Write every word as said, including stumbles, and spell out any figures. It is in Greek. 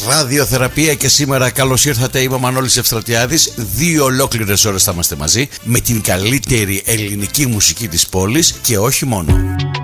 ραδιοθεραπεία και σήμερα καλώς ήρθατε. Είμαι ο Μανώλης Ευστρατιάδης. Δύο ολόκληρες ώρες θα είμαστε μαζί με την καλύτερη ελληνική μουσική της πόλης και όχι μόνο.